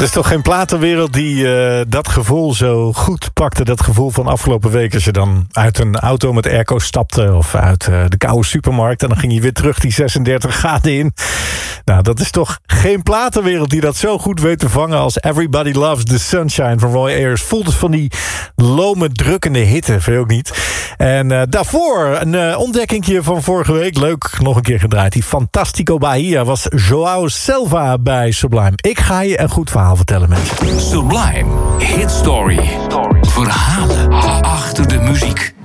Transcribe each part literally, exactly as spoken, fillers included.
is toch geen platenwereld die uh, dat gevoel zo goed pakte. Dat gevoel van afgelopen week als je dan uit een auto met airco stapte. Of uit uh, de koude supermarkt. En dan ging je weer terug die zesendertig graden in. Nou, dat is toch geen platenwereld die dat zo goed weet te vangen als Everybody Loves the Sunshine van Roy Ayers. Voelt het van die lome, drukkende hitte, vind je ook niet. En uh, daarvoor een uh, ontdekkingje van vorige week. Leuk, nog een keer gedraaid. Die Fantastico Bahia was João Selva bij Sublime. Ik ga je een goed verhaal vertellen, mensen. Sublime Hit Story. Verhalen achter de muziek.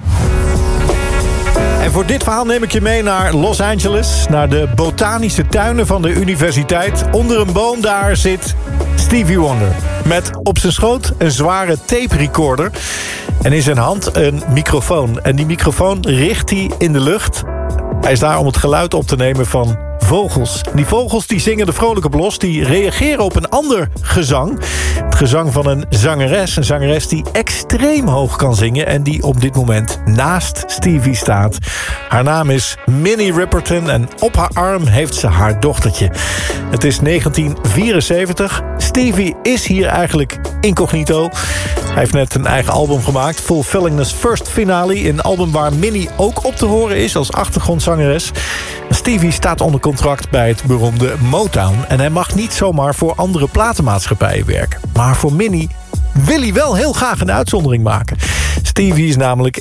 En voor dit verhaal neem ik je mee naar Los Angeles. Naar de botanische tuinen van de universiteit. Onder een boom daar zit Stevie Wonder. Met op zijn schoot een zware tape recorder. En in zijn hand een microfoon. En die microfoon richt hij in de lucht. Hij is daar om het geluid op te nemen van vogels. En die vogels die zingen er vrolijk op los. Die reageren op een ander gezang. Het gezang van een zangeres. Een zangeres die extreem hoog kan zingen. En die op dit moment naast Stevie staat. Haar naam is Minnie Riperton. En op haar arm heeft ze haar dochtertje. Het is negentien vierenzeventig. Stevie is hier eigenlijk incognito. Hij heeft net een eigen album gemaakt. Fulfilling His First Finale. Een album waar Minnie ook op te horen is als achtergrondzangeres. Stevie staat onder contract bij het beroemde Motown. En hij mag niet zomaar voor andere platenmaatschappijen werken. Maar voor Minnie wil hij wel heel graag een uitzondering maken. Stevie is namelijk